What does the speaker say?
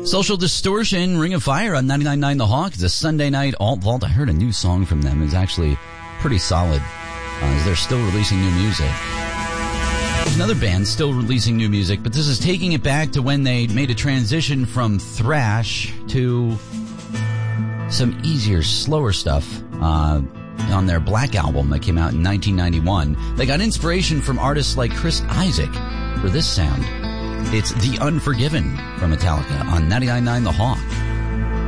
Social Distortion, Ring of Fire on 99.9 The Hawk. It's a Sunday night alt vault. I heard a new song from them. It's actually pretty solid. They're still releasing new music. Another band still releasing new music, but this is taking it back to when they made a transition from thrash to some easier, slower stuff on their Black album that came out in 1991. They got inspiration from artists like Chris Isaak for this sound. It's The Unforgiven from Metallica on 99.9 The Hawk.